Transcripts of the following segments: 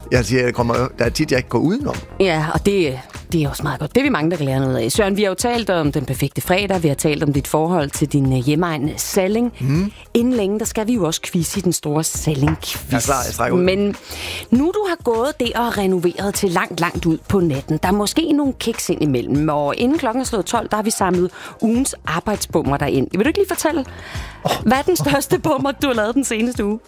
Jeg siger, der er tit, jeg ikke går udenom. Ja, og det er også meget godt. Det er vi mange, der kan lære noget af. Søren, vi har jo talt om den perfekte fredag. Vi har talt om dit forhold til din hjemegn Salling. Inden længe, der skal vi jo også quizze i den store Salling-quiz. Jeg er klar, jeg strækker ud. Men nu du har gået der og renoveret til langt ud på natten, der er måske nogle kiks ind imellem. Og inden klokken er slået 12, der har vi samlet ugens arbejdsbummer derind. Vil du ikke lige fortælle, hvad er den største bummer, du har lavet den seneste uge?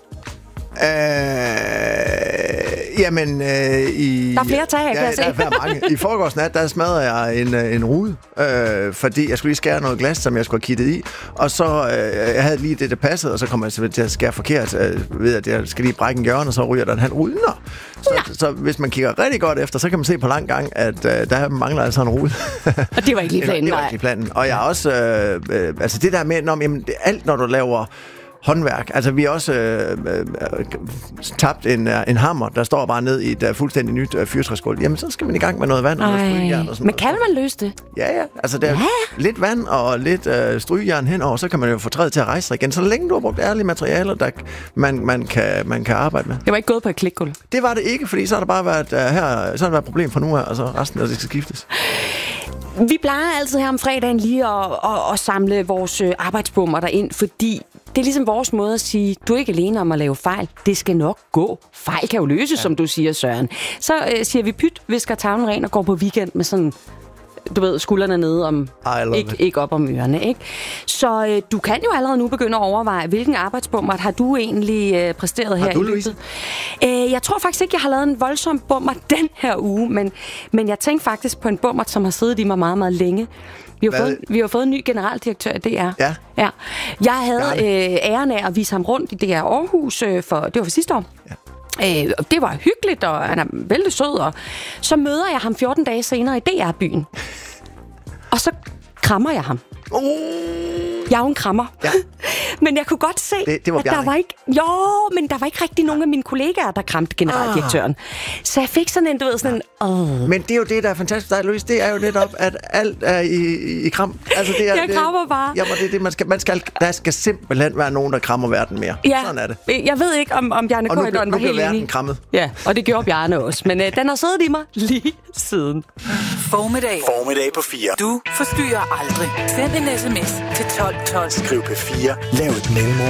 Jamen, der er flere tag, kan jeg se. Der er mange. I forgårs nat, der smadrede jeg en rude, fordi jeg skulle lige skære noget glas, som jeg skulle have kittet i. Og så, jeg havde lige det, der passede, og så kom jeg til at skære forkert, ved at jeg skal lige brække en hjørne, og så ryger der en halv rude. Så hvis man kigger rigtig godt efter, så kan man se på lang gang, at der mangler altså en rude. Og det var ikke lige planen, det var ikke lige planen. Og jeg har også, altså det der med, alt når du laver håndværk. Altså, vi har også tabt en hammer, der står bare ned i et fuldstændig nyt fyrtræsgulv. Jamen, så skal man i gang med noget vand og noget strygejern og sådan. Men kan man løse det? Ja. Altså, der er lidt vand og lidt strygejern henover, så kan man jo få træet til at rejse sig igen. Så længe du har brugt ærlige materialer, der man kan arbejde med. Det var ikke gået på et klikgulv. Det var det ikke, fordi så har der bare været så har der været et problem fra nu af, og så resten af det skal skiftes. Vi plejer altid her om fredagen lige at samle vores arbejdsbummer derind, fordi det er ligesom vores måde at sige, du er ikke alene om at lave fejl. Det skal nok gå. Fejl kan jo løses, som du siger, Søren. Så siger vi pyt, visker tavlen ren og går på weekend med sådan, du ved, skuldrene nede om, ikke op om ørerne, ikke? Så du kan jo allerede nu begynde at overveje, hvilken arbejdsbummer har du egentlig præsteret her i løbet. Jeg tror faktisk ikke, jeg har lavet en voldsom bummer den her uge, men jeg tænkte faktisk på en bummer, som har siddet i mig meget, meget længe. Vi har fået en ny generaldirektør i DR. Ja. Jeg havde æren af at vise ham rundt i DR Aarhus, det var for sidste år. Ja. Det var hyggeligt, og han er vældig sød, og så møder jeg ham 14 dage senere i DR-byen. Og så krammer jeg ham. Jeg er jo en krammer. Ja. Men jeg kunne godt se, det var at der var ikke... men der var ikke rigtig nogen af mine kollegaer, der kramte generaldirektøren. Så jeg fik sådan en, du ved, sådan en... Men det er jo det, der er fantastisk dig, Louise. Det er jo netop, at alt er i kram. Altså, det er, jeg krammer bare. Jamen, det er det, der skal simpelthen være nogen, der krammer verden mere. Ja. Sådan er det. Jeg ved ikke, om Bjarne Corydon var helt enig. Verden krammet. Ja, og det gjorde Bjarne også. Men den har siddet i mig lige siden. Formiddag på 4. Du forstyrrer aldrig. Send en sms til 1212. Skriv P4. Lav et mellemrum.